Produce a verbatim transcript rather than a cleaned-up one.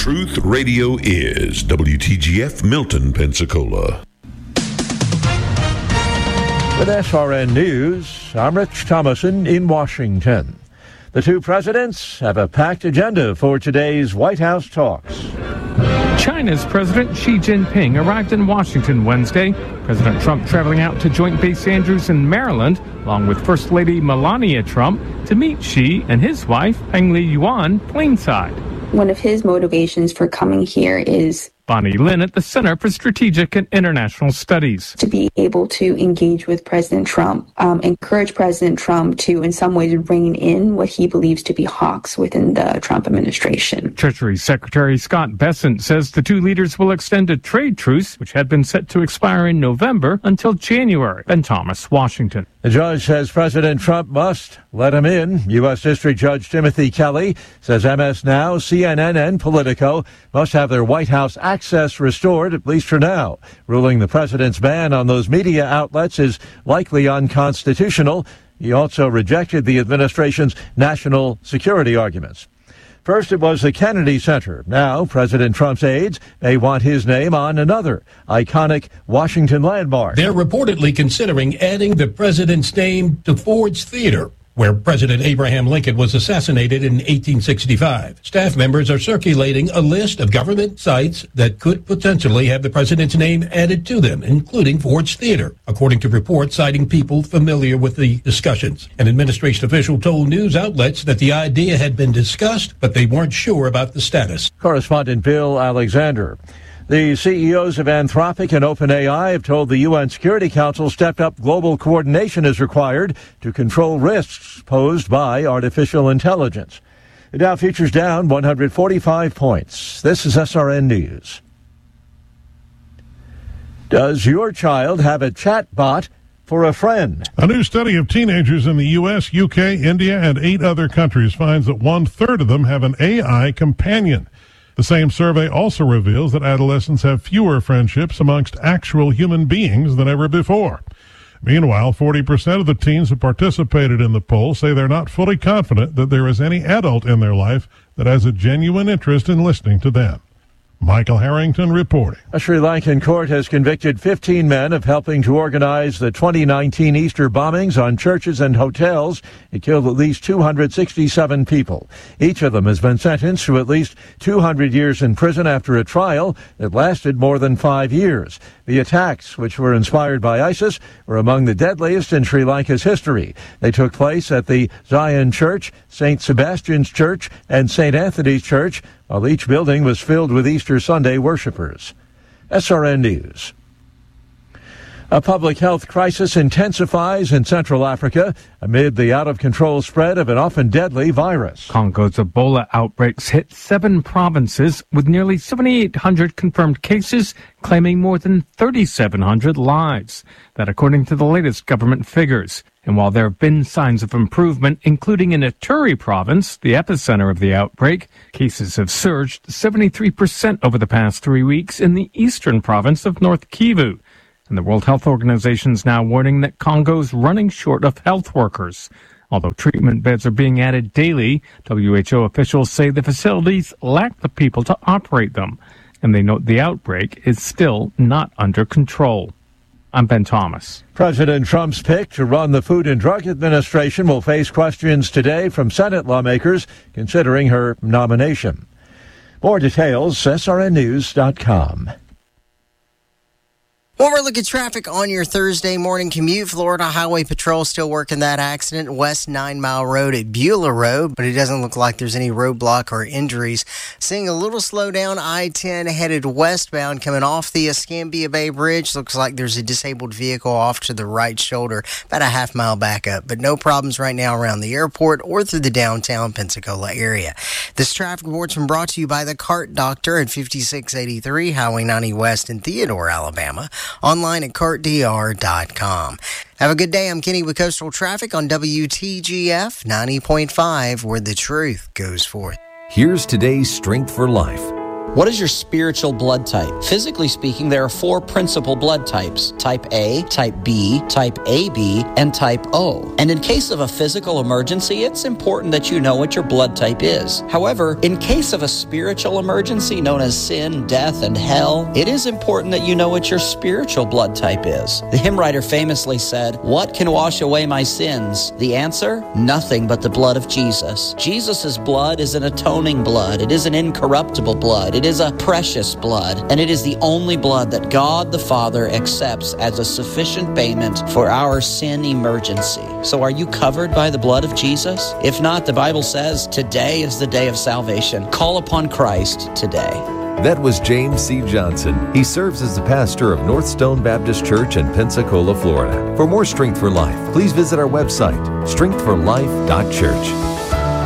Truth Radio is W T G F Milton, Pensacola. With S R N News, I'm Rich Thomason in Washington. The two presidents have a packed agenda for today's White House talks. China's President Xi Jinping arrived in Washington Wednesday. President Trump traveling out to Joint Base Andrews in Maryland, along with First Lady Melania Trump, to meet Xi and his wife, Peng Liyuan, plainside. One of his motivations for coming here is Bonnie Lin at the Center for Strategic and International Studies. To be able to engage with President Trump, um, encourage President Trump to, in some ways, rein in what he believes to be hawks within the Trump administration. Treasury Secretary Scott Bessent says the two leaders will extend a trade truce, which had been set to expire in November, until January. Ben Thomas, Washington. The judge says President Trump must let him in. U S. District Judge Timothy Kelly says M S Now, C N N, and Politico must have their White House access restored, at least for now, ruling the president's ban on those media outlets is likely unconstitutional. He also rejected the administration's national security arguments. First, it was the Kennedy Center. Now, President Trump's aides may want his name on another iconic Washington landmark. They're reportedly considering adding the president's name to Ford's Theater, where President Abraham Lincoln was assassinated in eighteen sixty-five. Staff members are circulating a list of government sites that could potentially have the president's name added to them, including Ford's Theater, according to reports citing people familiar with the discussions. An administration official told news outlets that the idea had been discussed, but they weren't sure about the status. Correspondent Bill Alexander. The C E Os of Anthropic and OpenAI have told the U N Security Council stepped-up global coordination is required to control risks posed by artificial intelligence. The Dow futures down one hundred forty-five points. This is S R N News. Does your child have a chat bot for a friend? A new study of teenagers in the U S, U K, India, and eight other countries finds that one-third of them have an A I companion. The same survey also reveals that adolescents have fewer friendships amongst actual human beings than ever before. Meanwhile, forty percent of the teens who participated in the poll say they're not fully confident that there is any adult in their life that has a genuine interest in listening to them. Michael Harrington reporting. A Sri Lankan court has convicted fifteen men of helping to organize the twenty nineteen Easter bombings on churches and hotels. It killed at least two hundred sixty-seven people. Each of them has been sentenced to at least two hundred years in prison after a trial that lasted more than five years. The attacks, which were inspired by ISIS, were among the deadliest in Sri Lanka's history. They took place at the Zion Church, Saint Sebastian's Church, and Saint Anthony's Church, while each building was filled with Easter Sunday worshipers. S R N News. A public health crisis intensifies in Central Africa amid the out-of-control spread of an often deadly virus. Congo's Ebola outbreaks hit seven provinces with nearly seven thousand eight hundred confirmed cases, claiming more than three thousand seven hundred lives. That according to the latest government figures. And while there have been signs of improvement, including in Ituri province, the epicenter of the outbreak, cases have surged seventy-three percent over the past three weeks in the eastern province of North Kivu. And the World Health Organization is now warning that Congo's running short of health workers. Although treatment beds are being added daily, W H O officials say the facilities lack the people to operate them. And they note the outbreak is still not under control. I'm Ben Thomas. President Trump's pick to run the Food and Drug Administration will face questions today from Senate lawmakers considering her nomination. More details, S R N news dot com. One more look at traffic on your Thursday morning commute. Florida Highway Patrol still working that accident, West Nine Mile Road at Beulah Road, but it doesn't look like there's any roadblock or injuries. Seeing a little slowdown, I ten headed westbound coming off the Escambia Bay Bridge. Looks like there's a disabled vehicle off to the right shoulder, about a half mile back up, but no problems right now around the airport or through the downtown Pensacola area. This traffic report's been brought to you by the Cart Doctor at fifty-six eighty-three Highway ninety West in Theodore, Alabama. Online at cart d r dot com. Have a good day. I'm Kenny with Coastal Traffic on W T G F ninety point five, where the truth goes forth. Here's today's Strength for Life. What is your spiritual blood type? Physically speaking, there are four principal blood types: type A, type B, type A B, and type O. And in case of a physical emergency, it's important that you know what your blood type is. However, in case of a spiritual emergency known as sin, death, and hell, it is important that you know what your spiritual blood type is. The hymn writer famously said, "What can wash away my sins?" The answer? Nothing but the blood of Jesus. Jesus' blood is an atoning blood. It is an incorruptible blood. It is a precious blood, and it is the only blood that God the Father accepts as a sufficient payment for our sin emergency. So are you covered by the blood of Jesus? If not, the Bible says today is the day of salvation. Call upon Christ today. That was James C. Johnson. He serves as the pastor of North Stone Baptist Church in Pensacola, Florida. For more Strength for Life, please visit our website, strength for life dot church.